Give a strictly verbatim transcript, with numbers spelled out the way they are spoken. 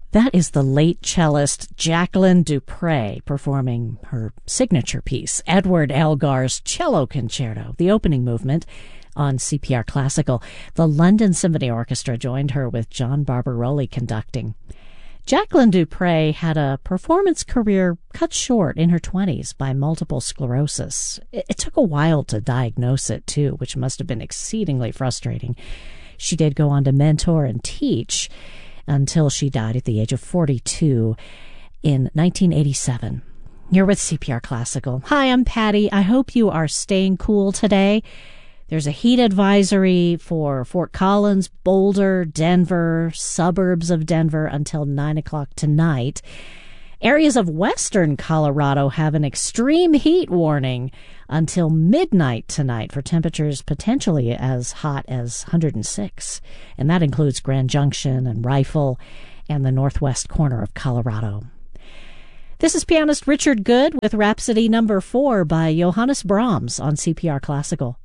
That is the late cellist Jacqueline du Pré performing her signature piece, Edward Elgar's Cello Concerto, the opening movement, on C P R Classical. The London Symphony Orchestra joined her with John Barbaroli conducting. Jacqueline du Pré had a performance career cut short in her twenties by multiple sclerosis. It, it took a while to diagnose it, too, which must have been exceedingly frustrating. She did go on to mentor and teach until she died at the age of forty-two in nineteen eighty-seven. You're with C P R Classical. Hi, I'm Patty. I hope you are staying cool today. There's a heat advisory for Fort Collins, Boulder, Denver, suburbs of Denver until nine o'clock tonight. Areas of western Colorado have an extreme heat warning until midnight tonight for temperatures potentially as hot as one hundred six. And that includes Grand Junction and Rifle and the northwest corner of Colorado. This is pianist Richard Good with Rhapsody number four by Johannes Brahms on C P R Classical.